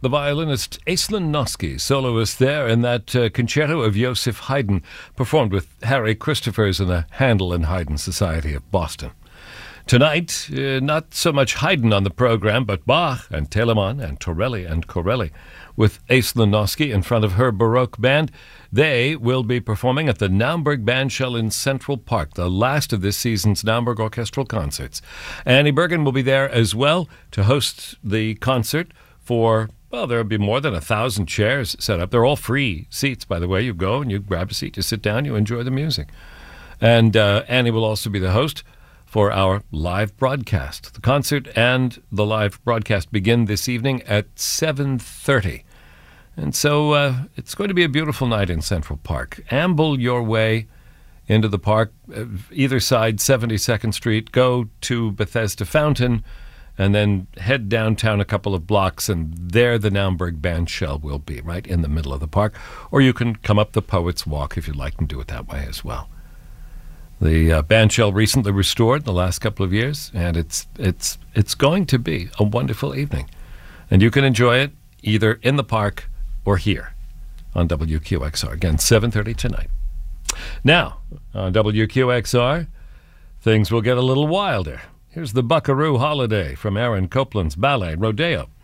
the violinist Aislinn Noski, soloist there in that concerto of Joseph Haydn, performed with Harry Christophers and the Handel and Haydn Society of Boston. Tonight, not so much Haydn on the program, but Bach and Telemann and Torelli and Corelli. With Aislinn Noski in front of her Baroque band, they will be performing at the Naumburg Bandshell in Central Park, the last of this season's Naumburg Orchestral Concerts. Annie Bergen will be there as well to host the concert for, well, there'll be more than 1,000 chairs set up. They're all free seats, by the way. You go and you grab a seat, you sit down, you enjoy the music. And Annie will also be the host for our live broadcast. The concert and the live broadcast begin this evening at 7:30. And so it's going to be a beautiful night in Central Park. Amble your way into the park, either side, 72nd Street, go to Bethesda Fountain, and then head downtown a couple of blocks, and there the Naumburg Bandshell will be, right in the middle of the park. Or you can come up the Poets Walk if you'd like and do it that way as well. The bandshell recently restored in the last couple of years, and it's going to be a wonderful evening. And you can enjoy it either in the park or here on WQXR. Again, 7:30 tonight. Now, on WQXR, things will get a little wilder. Here's the Buckaroo Holiday from Aaron Copland's ballet, Rodeo.